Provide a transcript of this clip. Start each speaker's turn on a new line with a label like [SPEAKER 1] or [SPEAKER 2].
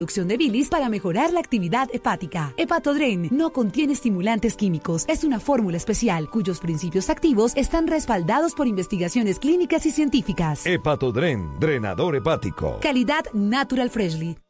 [SPEAKER 1] Reducción de bilis para mejorar la actividad hepática. Hepatodren no contiene estimulantes químicos. Es una fórmula especial cuyos principios activos están respaldados por investigaciones clínicas y científicas.
[SPEAKER 2] Hepatodren, drenador hepático.
[SPEAKER 1] Calidad Natural Freshly.